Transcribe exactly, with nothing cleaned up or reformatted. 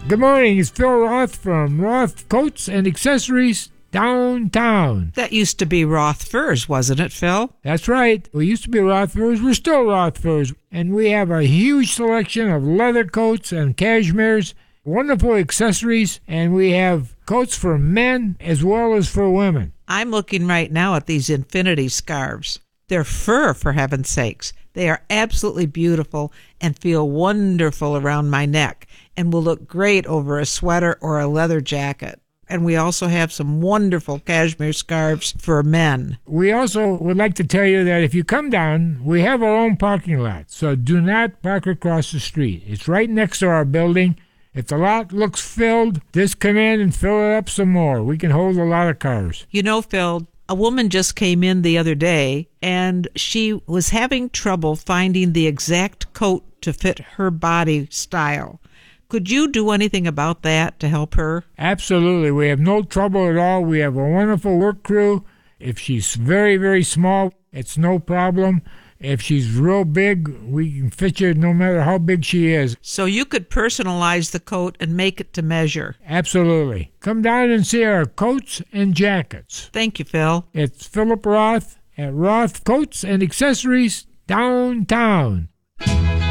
Good morning, it's Phil Roth from Roth Coats and Accessories downtown. That used to be Roth Furs, wasn't it, Phil? That's right. We used to be Roth Furs. We're still Roth Furs. And we have a huge selection of leather coats and cashmeres, wonderful accessories, and we have coats for men as well as for women. I'm looking right now at these infinity scarves. They're fur, for heaven's sakes. They are absolutely beautiful and feel wonderful around my neck and will look great over a sweater or a leather jacket. And we also have some wonderful cashmere scarves for men. We also would like to tell you that if you come down, we have our own parking lot, so do not park across the street. It's right next to our building. If the lot looks filled, just come in and fill it up some more. We can hold a lot of cars. You know, Phil, a woman just came in the other day, and she was having trouble finding the exact coat to fit her body style. Could you do anything about that to help her? Absolutely. We have no trouble at all. We have a wonderful work crew. If she's very, very small, it's no problem. If she's real big, we can fit you no matter how big she is. So you could personalize the coat and make it to measure. Absolutely. Come down and see our coats and jackets. Thank you, Phil. It's Philip Roth at Roth Coats and Accessories downtown.